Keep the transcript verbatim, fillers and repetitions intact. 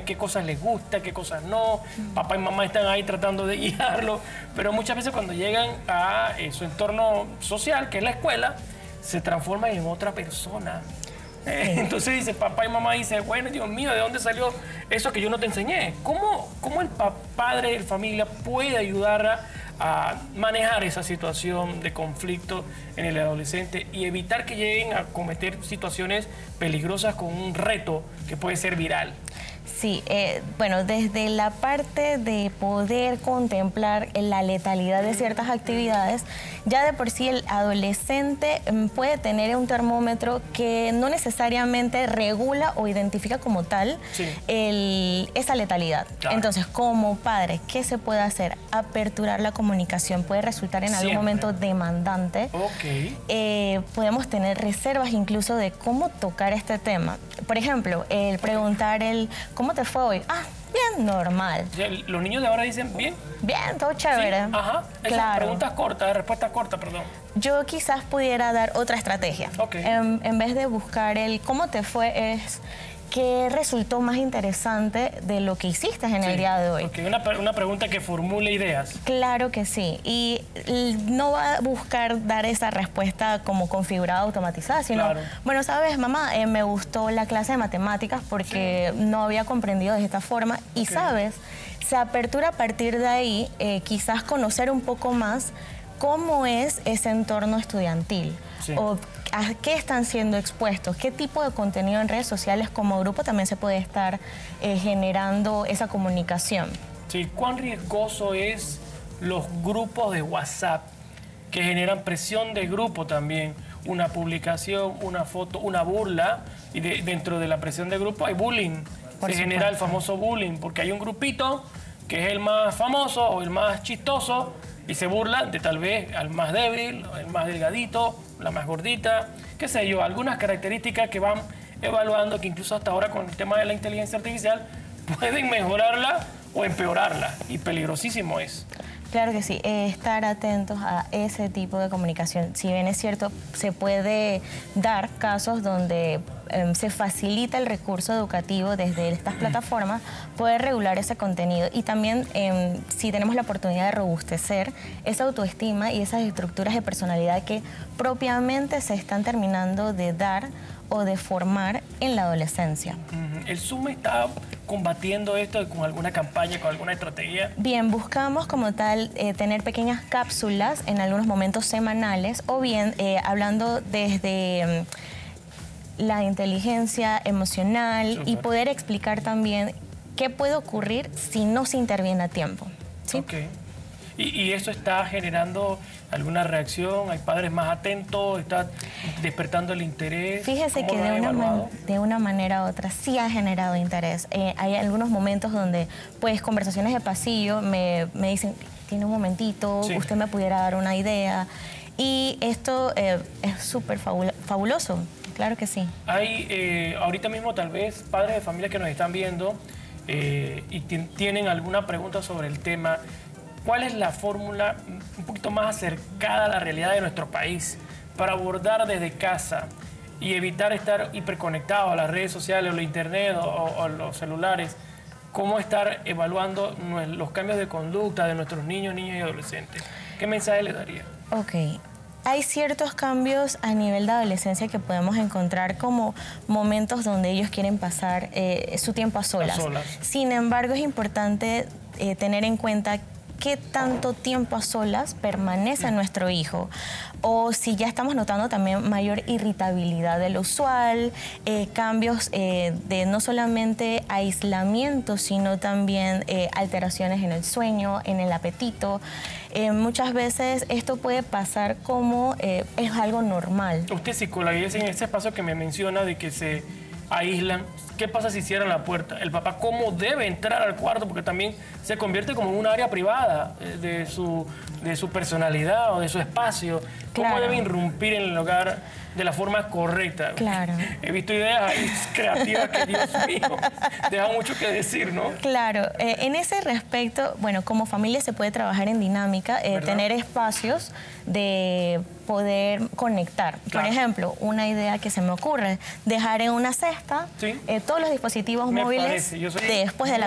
qué cosas les gusta, qué cosas no. Papá y mamá están ahí tratando de guiarlo, pero muchas veces cuando llegan a eh, su entorno social, que es la escuela, se transforman en otra persona. Eh, entonces dice, papá y mamá dicen, bueno, Dios mío, ¿de dónde salió eso que yo no te enseñé? ¿Cómo, cómo el padre de familia puede ayudar a, a manejar esa situación de conflicto en el adolescente y evitar que lleguen a cometer situaciones peligrosas con un reto que puede ser viral? Sí, eh, bueno, desde la parte de poder contemplar la letalidad de ciertas actividades, ya de por sí el adolescente puede tener un termómetro que no necesariamente regula o identifica como tal sí. el, esa letalidad. Claro. Entonces, como padre, ¿qué se puede hacer? Aperturar la comunicación puede resultar en algún Siempre. momento demandante. Okay. Eh, podemos tener reservas incluso de cómo tocar este tema. Por ejemplo, el preguntar el ¿cómo te fue hoy? Ah, bien, normal. Los niños de ahora dicen bien. Bien, todo chévere. Sí, ajá. Esas claro. preguntas cortas, respuestas cortas, perdón. Yo quizás pudiera dar otra estrategia. Okay. En, en vez de buscar el ¿cómo te fue? Es ¿qué resultó más interesante de lo que hiciste en sí. el día de hoy? Okay. Una, una pregunta que formule ideas. Claro que sí. Y no va a buscar dar esa respuesta como configurada, automatizada, sino, claro. bueno, sabes, mamá, eh, me gustó la clase de matemáticas porque sí. no había comprendido de esta forma. Y, okay. sabes, se apertura a partir de ahí, eh, quizás conocer un poco más cómo es ese entorno estudiantil. Sí. O a qué están siendo expuestos, qué tipo de contenido en redes sociales como grupo también se puede estar eh, generando esa comunicación. Sí, ¿cuán riesgoso es los grupos de WhatsApp que generan presión de grupo también? Una publicación, una foto, una burla, y de, dentro de la presión de grupo hay bullying. Por se supuesto. genera el famoso bullying, porque hay un grupito que es el más famoso o el más chistoso, y se burlan de tal vez al más débil, el más delgadito, la más gordita, qué sé yo, algunas características que van evaluando que incluso hasta ahora con el tema de la inteligencia artificial pueden mejorarla o empeorarla, y peligrosísimo es. Claro que sí, eh, estar atentos a ese tipo de comunicación. Si bien es cierto, se puede dar casos donde eh, se facilita el recurso educativo desde estas plataformas, poder regular ese contenido. Y también, eh, si tenemos la oportunidad de robustecer esa autoestima y esas estructuras de personalidad que propiamente se están terminando de dar o de formar en la adolescencia. ¿El Zoom está combatiendo esto con alguna campaña, con alguna estrategia? Bien, buscamos como tal eh, tener pequeñas cápsulas en algunos momentos semanales o bien eh, hablando desde um, la inteligencia emocional. Super. Y poder explicar también qué puede ocurrir si no se interviene a tiempo. ¿Sí? Okay. ¿Y, ¿Y eso está generando alguna reacción? ¿Hay padres más atentos? ¿Está despertando el interés? Fíjese que de una, man, de una manera u otra sí ha generado interés. Eh, hay algunos momentos donde, pues, conversaciones de pasillo me, me dicen, tiene un momentito, sí. usted me pudiera dar una idea. Y esto eh, es súper fabul fabuloso, claro que sí. Hay eh, ahorita mismo tal vez padres de familia que nos están viendo eh, y tienen alguna pregunta sobre el tema. ¿Cuál es la fórmula un poquito más acercada a la realidad de nuestro país para abordar desde casa y evitar estar hiperconectados a las redes sociales o la internet o, o los celulares? ¿Cómo estar evaluando los cambios de conducta de nuestros niños, niñas y adolescentes? ¿Qué mensaje les daría? Ok. Hay ciertos cambios a nivel de adolescencia que podemos encontrar como momentos donde ellos quieren pasar eh, su tiempo a solas. a solas. Sin embargo, es importante eh, tener en cuenta qué tanto tiempo a solas permanece nuestro hijo, o si ya estamos notando también mayor irritabilidad de lo usual, eh, cambios eh, de no solamente aislamiento, sino también eh, alteraciones en el sueño, en el apetito. Eh, muchas veces esto puede pasar como eh, es algo normal. Usted, psicóloga, y es en ese espacio que me menciona de que se aíslan. ¿Qué pasa si cierran la puerta? El papá, ¿cómo debe entrar al cuarto? Porque también se convierte como en un área privada de su, de su personalidad o de su espacio. ¿Cómo claro. debe irrumpir en el hogar de la forma correcta? Claro. He visto ideas ahí creativas que, Dios mío, dejan mucho que decir, ¿no? Claro. Eh, en ese respecto, bueno, como familia se puede trabajar en dinámica, eh, tener espacios de poder conectar. Claro. Por ejemplo, una idea que se me ocurre, dejar en una cesta ¿Sí? eh, todos los dispositivos Me móviles parece, yo soy- después de la